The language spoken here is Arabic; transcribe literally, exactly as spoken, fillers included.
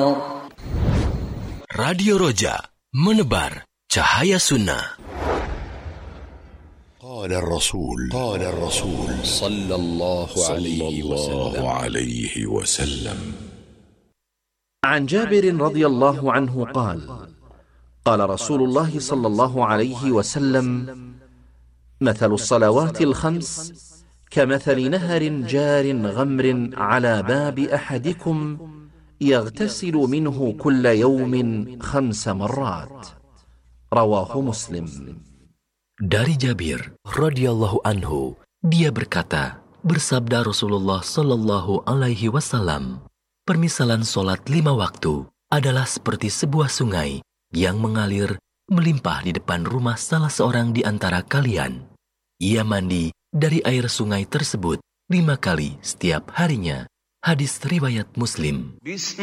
Radio Roja, menebar cahaya sunnah. قال الرسول قال الرسول صلى الله عليه وسلم عليه وسلم عن جابر رضي الله عنه قال قال رسول الله صلى الله عليه وسلم مثل الصلوات الخمس كمثل نهر جار غمر على باب أحدكم يغتسل منه كل يوم خمس مرات. رواه مسلم. Dari Jabir radhiyallahu anhu, dia berkata, bersabda Rasulullah sallallahu alaihi wasallam, permisalan solat lima waktu adalah seperti sebuah sungai yang mengalir melimpah di depan rumah salah seorang di antara kalian. Ia mandi dari air sungai tersebut lima kali setiap harinya. Hadis riwayat Muslim.